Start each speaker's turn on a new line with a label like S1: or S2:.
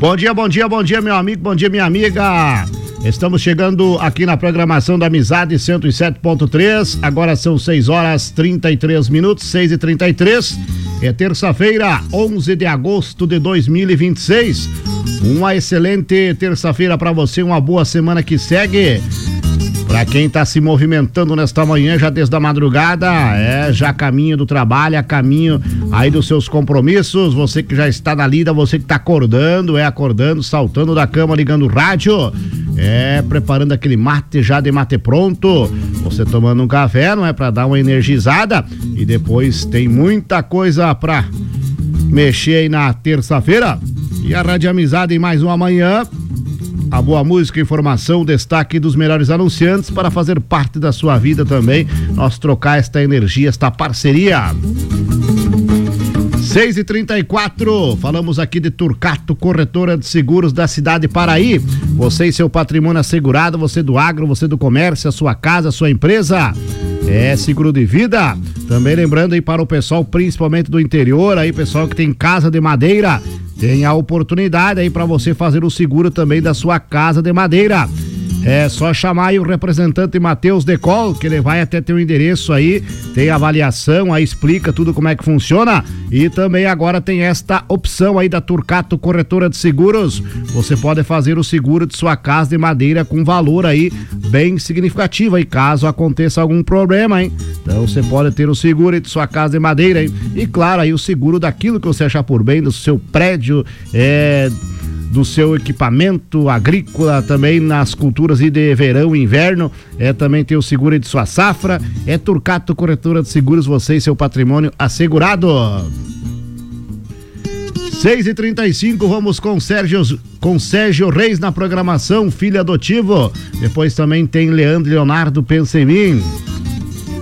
S1: Bom dia, meu amigo, bom dia, minha amiga. Estamos chegando aqui na programação da Amizade 107.3. Agora são 6h33, 6h33. É terça-feira, 11 de agosto de 2026. Uma excelente terça-feira para você, uma boa semana que segue. Para quem tá se movimentando nesta manhã, já desde a madrugada, já caminho do trabalho, caminho aí dos seus compromissos, você que já está na lida, você que tá acordando, saltando da cama, ligando o rádio, preparando aquele mate já de mate pronto, você tomando um café, não é, para dar uma energizada, e depois tem muita coisa pra mexer aí na terça-feira, e a Rádio Amizade em mais uma manhã. A boa música, informação, destaque dos melhores anunciantes para fazer parte da sua vida também. Nós trocar esta energia, esta parceria. 6h34, falamos aqui de Turcato, corretora de seguros da cidade de Paraí. Você e seu patrimônio assegurado, você do agro, você do comércio, a sua casa, a sua empresa. Seguro de vida. Também lembrando aí para o pessoal, principalmente do interior, aí pessoal que tem casa de madeira, tem a oportunidade aí para você fazer o seguro também da sua casa de madeira. É só chamar aí o representante Matheus Decol, que ele vai até teu endereço aí, tem avaliação, aí explica tudo como é que funciona, e também agora tem esta opção aí da Turcato Corretora de Seguros. Você pode fazer o seguro de sua casa de madeira com valor aí bem significativo aí, caso aconteça algum problema, hein? Então você pode ter o seguro aí de sua casa de madeira, hein? E claro, aí o seguro daquilo que você achar por bem, do seu prédio, do seu equipamento agrícola, também nas culturas e de verão e inverno, também tem o seguro de sua safra. Turcato Corretora de Seguros, você e seu patrimônio assegurado. 6h35, vamos com Sérgio Reis na programação, filho adotivo. Depois também tem Leandro Leonardo, pensa em mim.